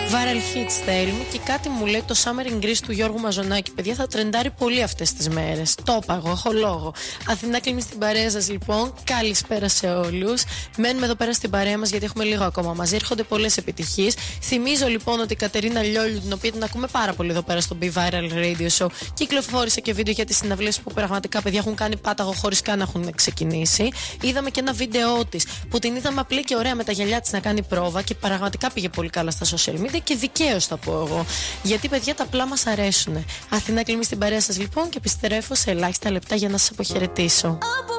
Viral hits θέλουμε και κάτι μου λέει το Summer in Greece του Γιώργου Μαζονάκη. Παιδιά, θα τρεντάρει πολύ αυτές τις μέρες. Το είπα εγώ, έχω λόγο. Αθηνά κλείνει στην παρέα σας λοιπόν. Καλησπέρα σε όλους. Μένουμε εδώ πέρα στην παρέα μας γιατί έχουμε λίγο ακόμα μαζί. Έρχονται πολλές επιτυχίες. Θυμίζω λοιπόν ότι η Κατερίνα Λιόλιου, την οποία την ακούμε πάρα πολύ εδώ πέρα στο Be Viral Radio Show, κυκλοφόρησε και βίντεο για τις συναυλίες που πραγματικά παιδιά έχουν κάνει πάταγο χωρίς καν να έχουν ξεκινήσει. Είδαμε και ένα βίντεο της που την είδαμε απλή και ωραία με τα γυαλιά της να κάνει πρόβα και πραγματικά πήγε πολύ καλά στα social media. Και δικαίως θα πω εγώ. Γιατί παιδιά τα απλά μας αρέσουν. Αθηνά κλείνει στην παρέα σας λοιπόν και επιστρέφω σε ελάχιστα λεπτά για να σας αποχαιρετήσω.